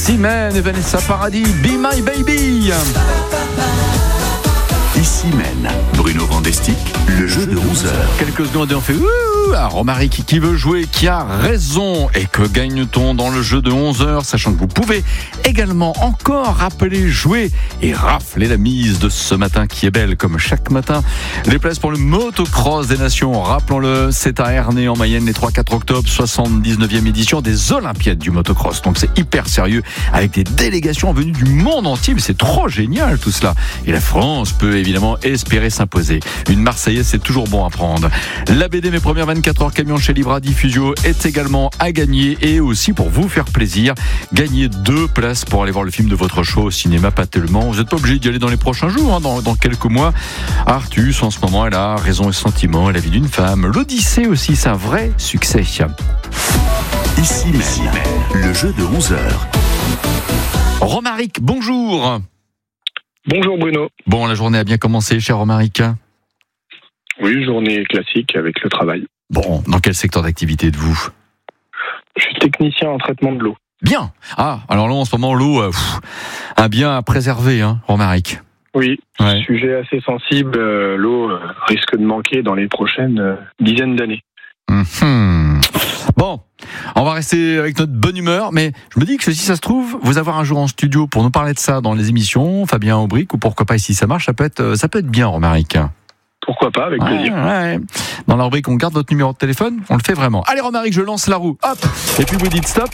Ici-Men et Vanessa Paradis, Be My Baby. Ici-Men, Bruno Vandestick, le jeu de 11h. Quelques secondes et on fait Romaric qui veut jouer, qui a raison. Et que gagne-t-on dans le jeu de 11h, sachant que vous pouvez également encore rappeler, jouer et rafler la mise de ce matin qui est belle comme chaque matin. Les places pour le motocross des nations, rappelons-le, c'est à Ernée en Mayenne les 3-4 octobre, 79e édition des Olympiades du motocross. Donc c'est hyper sérieux avec des délégations venues du monde entier, mais c'est trop génial tout cela. Et la France peut évidemment espérer s'imposer. Une Marseillaise, c'est toujours bon à prendre. La BD Mes premières 24 heures camion chez Libra Diffusio est également à gagner, et aussi pour vous faire plaisir, gagner 2 places pour aller voir le film de votre choix au cinéma, pas tellement. Vous n'êtes pas obligé d'y aller dans les prochains jours, dans quelques mois. Artus, en ce moment, elle a Raison et Sentiment et La vie d'une femme. L'Odyssée aussi, c'est un vrai succès. Ici-Men, le jeu de 11h. Romaric, bonjour. Bonjour Bruno. Bon, la journée a bien commencé, cher Romaric. Oui, journée classique avec le travail. Bon, dans quel secteur d'activité êtes-vous ? Je suis technicien en traitement de l'eau. Bien. Ah, alors là, en ce moment, l'eau, un bien à préserver, Romaric. Oui, Ouais. Sujet assez sensible. L'eau risque de manquer dans les prochaines dizaines d'années. Bon, on va rester avec notre bonne humeur, mais je me dis que si ça se trouve, vous avoir un jour en studio pour nous parler de ça dans les émissions, Fabien Aubric, ou pourquoi pas ici ça marche, ça peut être bien, Romaric. Pourquoi pas, avec plaisir. Ouais. Dans la rubrique, on garde votre numéro de téléphone, on le fait vraiment. Allez Romaric, je lance la roue, hop, et puis vous dites stop,